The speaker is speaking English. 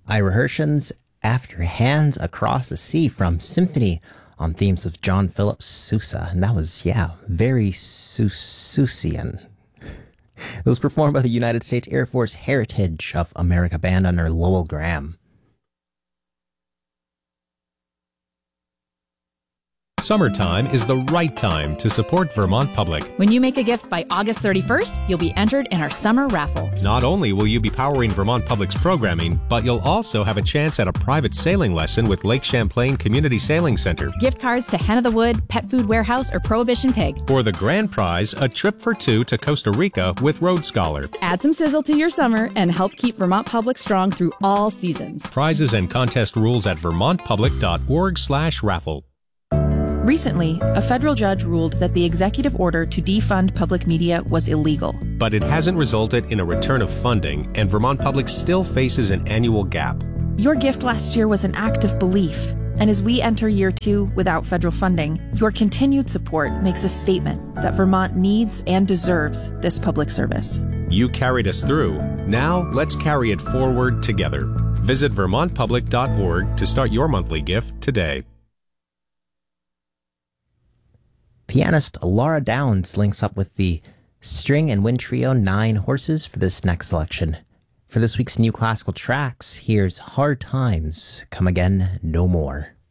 Ira Hershen's After Hands Across the Sea from Symphony on themes of John Philip Sousa. And that was, very Sousian. It was performed by the United States Air Force Heritage of America Band under Lowell Graham. Summertime is the right time to support Vermont Public. When you make a gift by August 31st, you'll be entered in our summer raffle. Not only will you be powering Vermont Public's programming, but you'll also have a chance at a private sailing lesson with Lake Champlain Community Sailing Center. Gift cards to Hen of the Wood, Pet Food Warehouse, or Prohibition Pig. For the grand prize, a trip for two to Costa Rica with Road Scholar. Add some sizzle to your summer and help keep Vermont Public strong through all seasons. Prizes and contest rules at vermontpublic.org/raffle. Recently, a federal judge ruled that the executive order to defund public media was illegal. But it hasn't resulted in a return of funding, and Vermont Public still faces an annual gap. Your gift last year was an act of belief, and as we enter year 2 without federal funding, your continued support makes a statement that Vermont needs and deserves this public service. You carried us through. Now, let's carry it forward together. Visit vermontpublic.org to start your monthly gift today. Pianist Laura Downs links up with the string and wind trio Nine Horses for this next selection. For this week's new classical tracks, here's Hard Times, Come Again No More.